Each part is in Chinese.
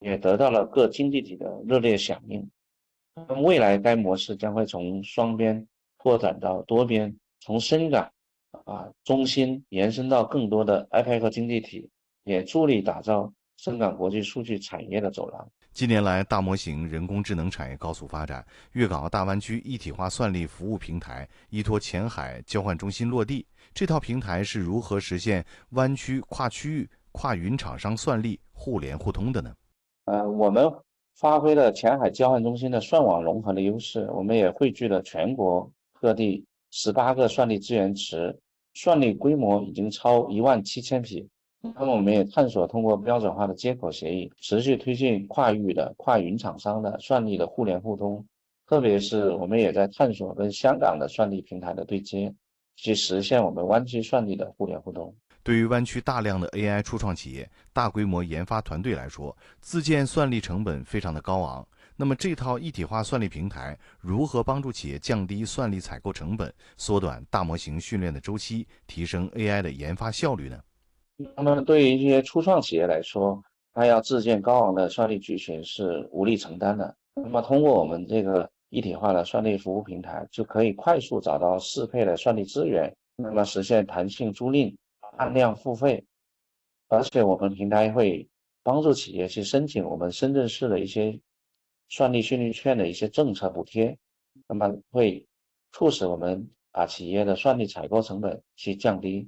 也得到了各经济体的热烈响应。未来该模式将会从双边拓展到多边，从深港中心延伸到更多的 IPEC 经济体，也助力打造深港国际数据产业的走廊。 近年来，大模型人工智能产业高速发展，粤港澳大湾区一体化算力服务平台依托前海交换中心落地。这套平台是如何实现湾区跨区域、跨云厂商算力互联互通的呢？ 我们发挥了前海交换中心的算网融合的优势，我们也汇聚了全国各地18个算力资源池，算力规模已经超17000匹。那么我们也探索通过标准化的接口协议，持续推进跨域的跨云厂商的算力的互联互通。特别是我们也在探索跟香港的算力平台的对接，去实现我们湾区算力的互联互通。 对于湾区大量的 AI 初创企业、大规模研发团队来说，自建算力成本非常的高昂。那么这套一体化算力平台如何帮助企业降低算力采购成本，缩短大模型训练的周期，提升 AI 的研发效率呢？ 那么对于一些初创企业来说，它要自建高昂的算力集群是无力承担的。那么通过我们这个一体化的算力服务平台，就可以快速找到适配的算力资源，那么实现弹性租赁、按量付费。而且我们平台会帮助企业去申请我们深圳市的一些算力训练券的一些政策补贴，那么会促使我们把企业的算力采购成本去降低。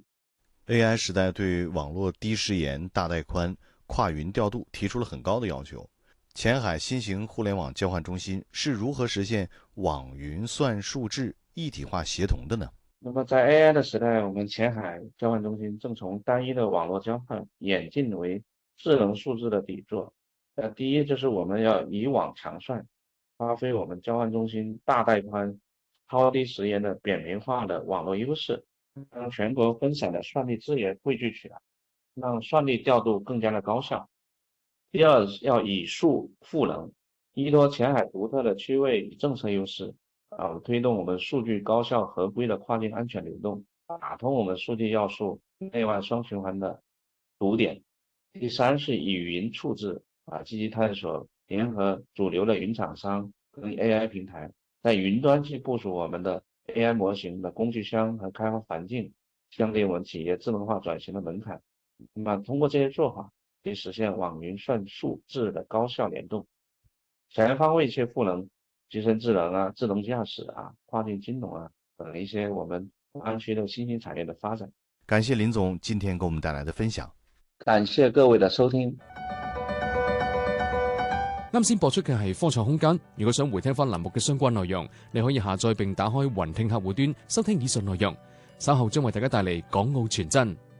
AI 时代对网络低时延、大带宽、跨云调度提出了很高的要求。前海新型互联网交换中心是如何实现网云算数智一体化协同的呢？ 那么在 AI 的时代，我们前海交换中心正从单一的网络交换演进为智能数字的底座。第一就是我们要以网强算，发挥我们交换中心大带宽、超低时延的扁平化的网络优势，让全国分散的算力资源汇聚起来，让算力调度更加的高效。第二，要以数赋能，依托前海独特的区位与政策优势，推动我们数据高效合规的跨境安全流动，打通我们数据要素内外双循环的堵点。第三是以云处置，积极探索联合主流的云厂商跟 AI 平台，在云端去部署我们的 AI 模型的工具箱和开发环境，降低我们企业智能化转型的门槛。那么通过这些做法，可以实现网云算数智的高效联动，全方位去赋能集成智能智能驾驶跨境金融等一些我们湾区的新兴产业的发展。 感謝林總今天給我們帶來的分享。 感謝各位的收聽。 啱先播出嘅係科創空間。如果想回聽翻欄目嘅相關內容，你可以下載並打開雲聽客戶端收聽以上內容。稍後將為大家帶嚟港澳傳真。